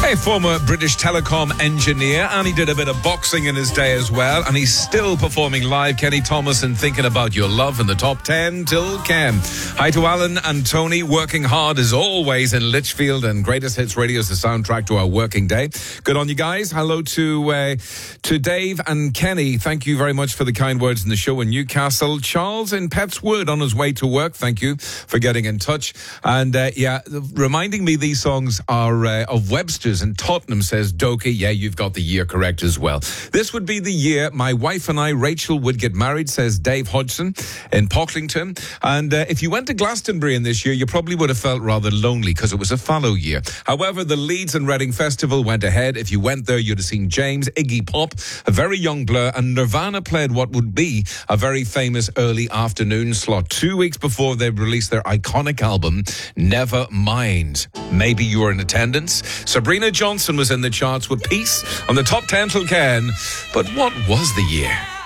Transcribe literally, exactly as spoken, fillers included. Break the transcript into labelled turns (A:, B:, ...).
A: A former British telecom engineer, and he did a bit of boxing in his day as well, and he's still performing live. Kenny Thomas and Thinking About Your Love in the top ten till Ken. Hi to Alan and Tony, working hard as always in Lichfield, and Greatest Hits Radio is the soundtrack to our working day. Good on you guys. Hello to uh, to Dave and Kenny. Thank you very much for the kind words in the show in Newcastle. Charles in Pets Wood on his way to work. Thank you for getting in touch. And uh, yeah, reminding me these songs are uh, of Webster's. And Tottenham, says Doki. Yeah, you've got the year correct as well. This would be the year my wife and I, Rachel, would get married, says Dave Hodgson in Pocklington. And uh, if you went to Glastonbury in this year, you probably would have felt rather lonely because it was a fallow year. However, the Leeds and Reading Festival went ahead. If you went there, you'd have seen James, Iggy Pop, a very young Blur, and Nirvana played what would be a very famous early afternoon slot two weeks before they released their iconic album, Nevermind. Maybe you were in attendance. Sabrina Johnson was in the charts with Peace on the top ten till Ken. But what was the year?